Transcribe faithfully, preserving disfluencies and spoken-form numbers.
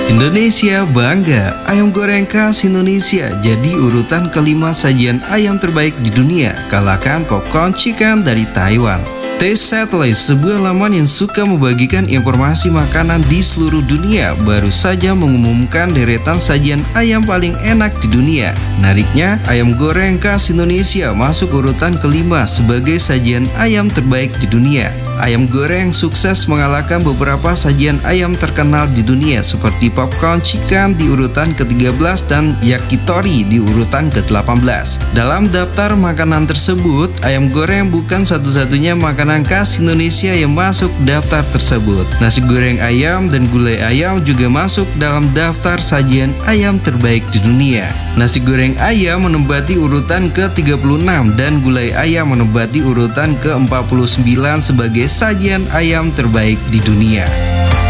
Indonesia bangga, ayam goreng khas Indonesia jadi urutan kelima sajian ayam terbaik di dunia, kalahkan popcorn chicken dari Taiwan. Taste Satellite, sebuah laman yang suka membagikan informasi makanan di seluruh dunia, baru saja mengumumkan deretan sajian ayam paling enak di dunia. Menariknya, ayam goreng khas Indonesia masuk urutan kelima sebagai sajian ayam terbaik di dunia. Ayam goreng sukses mengalahkan beberapa sajian ayam terkenal di dunia seperti popcorn chicken di urutan ke tiga belas dan yakitori di urutan ke delapan belas. Dalam daftar makanan tersebut, ayam goreng bukan satu-satunya makanan khas Indonesia yang masuk daftar tersebut. Nasi goreng ayam dan gulai ayam juga masuk dalam daftar sajian ayam terbaik di dunia. Nasi goreng ayam menempati urutan ke tiga puluh enam dan gulai ayam menempati urutan ke empat puluh sembilan sebagai sajian ayam terbaik di dunia.